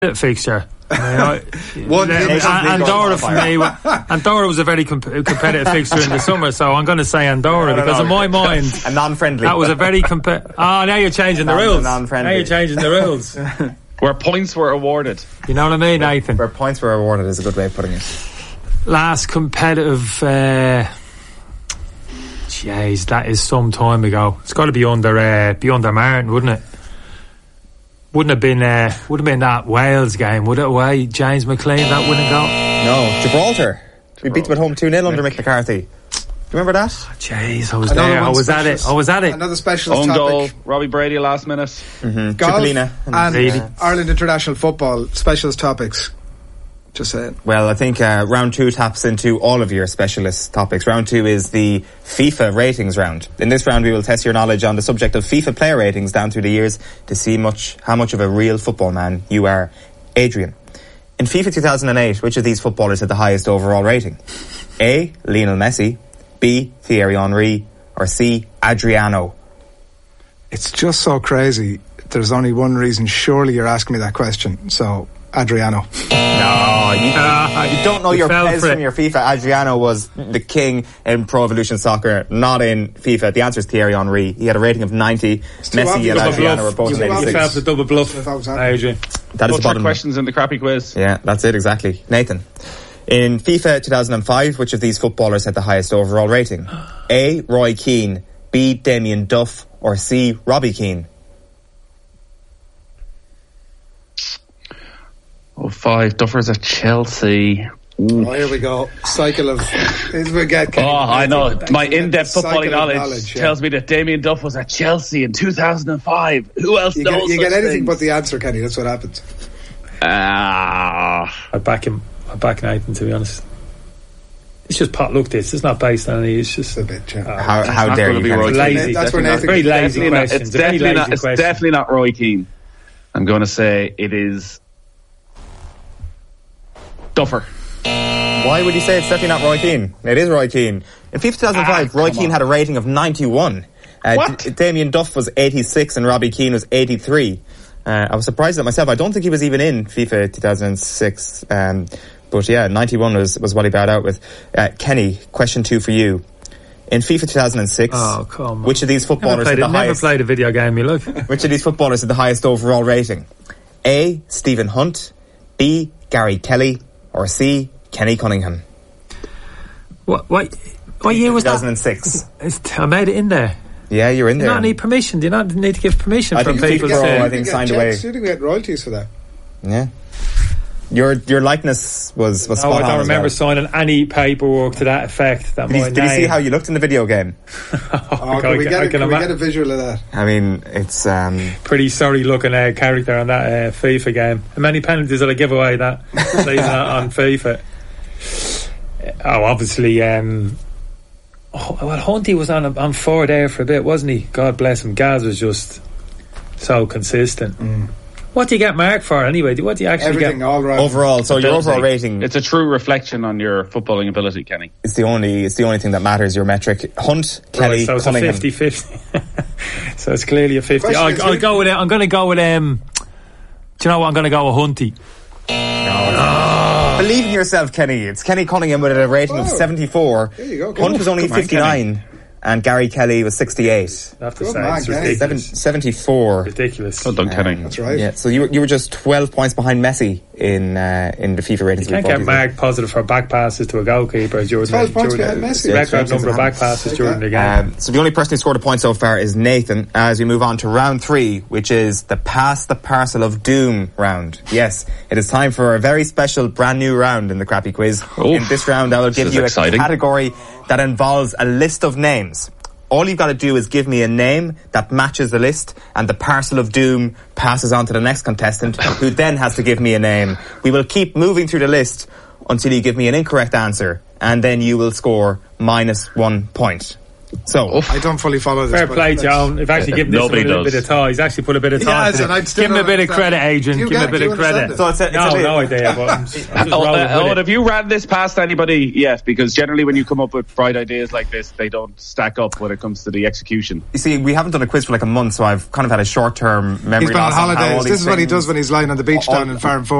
fixture. Andorra for me. Andorra was a very competitive fixture in the summer, so I'm going to say Andorra because in my mind, a non-friendly. That was a very now you're changing the rules. Non-friendly. Now you're changing the rules. Where points were awarded. You know what I mean, Nathan? Where points were awarded is a good way of putting it. Last competitive. Jeez, that is some time ago. It's got to be under Martin, wouldn't it? Wouldn't have been that Wales game, would it? Away, James McLean, that wouldn't go. No, Gibraltar. We beat them at home 2-0 under Mick McCarthy. Do you remember that? Jeez, I was there. I was at it. Another specialist own topic. goal, Robbie Brady last minute. Golf Tripolina and Ireland international football specialist topics. Just saying. Well, I think round 2 taps into all of your specialist topics. Round 2 is the FIFA ratings round. In this round, we will test your knowledge on the subject of FIFA player ratings down through the years to see how much of a real football man you are. Adrian, in FIFA 2008, which of these footballers had the highest overall rating? A. Lionel Messi, B. Thierry Henry, or C. Adriano? It's just so crazy. There's only one reason. Surely you're asking me that question. So, Adriano. No, you don't know your players from your FIFA. Adriano was the king in Pro Evolution Soccer, not in FIFA. The answer is Thierry Henry. He had a rating of 90. Messi and Adriano were both 86. You fell for double bluff, Adrian. That is the bottom questions in the crappy quiz. Yeah, that's it exactly. Nathan, in FIFA 2005, which of these footballers had the highest overall rating? A. Roy Keane, B. Damien Duff, or C. Robbie Keane? 05, Duffer's at Chelsea. Oh, here we go. Cycle of... I know. My in-depth footballing knowledge tells me that Damien Duff was at Chelsea in 2005. Who else knows? You get anything but the answer, Kenny. That's what happens. I back him. I back Nathan, to be honest. It's just pot look this. It's not based on any. It's just a bit. How dare you? Roy lazy. That's where Nathan. Very lazy questions. It's definitely not Roy Keane. I'm going to say it is Duffer. Why would you say it's definitely not Roy Keane? It is Roy Keane. In FIFA 2005, Roy Keane had a rating of 91. Damien Duff was 86 and Robbie Keane was 83. I was surprised at myself. I don't think he was even in FIFA 2006. But yeah, 91 was what he bowed out with. Kenny, question 2 for you. In FIFA 2006, which of these footballers had the highest... Never played a video game, you look. Which of these footballers had the highest overall rating? A. Stephen Hunt, B. Gary Kelly, or C. Kenny Cunningham? What year was 2006. That? I made it in there. Yeah, you're in there. Do you not need permission? Do you not need to give permission from people? I think signed away. You didn't get royalties for that. Yeah. Your likeness was spot on. I don't remember signing any paperwork to that effect. Did you see how you looked in the video game? Can we get a visual of that? I mean, it's pretty sorry looking character on that FIFA game. How many penalties did I give away that season on FIFA? Obviously, Hunty was on 4 there for a bit, wasn't he? God bless him. Gaz was just so consistent. What do you get marked for anyway? What do you actually Everything, get? all right. Overall, so your overall rating... It's a true reflection on your footballing ability, Kenny. It's the only thing that matters, your metric. Hunt, Kelly, so it's Cunningham. a 50-50. So it's clearly a 50. I'll go with it. I'm going to go with... do you know what? I'm going to go with Hunty. No. Believe in yourself, Kenny. It's Kenny Cunningham with a rating of 74. There you go. Hunt was only 59. And Gary Kelly was 68. I have to say, it's ridiculous. 74. Ridiculous. Well done, Kenny. That's right. Yeah, so you were just 12 points behind Messi in the FIFA ratings. You can't get marked positive for back passes to a goalkeeper as yours. 12 points behind Messi. Record number of back passes during the game. So the only person who scored a point so far is Nathan, as we move on to round 3, which is the Pass the Parcel of Doom round. Yes, it is time for a very special brand new round in the Crappy Quiz. In this round, I will give you a category that involves a list of names. All you've got to do is give me a name that matches the list, and the parcel of doom passes on to the next contestant, who then has to give me a name. We will keep moving through the list until you give me an incorrect answer, and then you will score -1 point. So I don't fully follow this. Fair play, John. If actually given this one a little bit of thought, he's actually put a bit of thought. Give him a bit of credit, Adrian. Give him a bit of credit. So it's no idea. But I'm just have you ran this past anybody yet? Because generally, when you come up with bright ideas like this, they don't stack up when it comes to the execution. You see, we haven't done a quiz for like a month, so I've kind of had a short-term memory He's been on loss. holidays. This is what he does when he's lying on the beach down in Farm 4.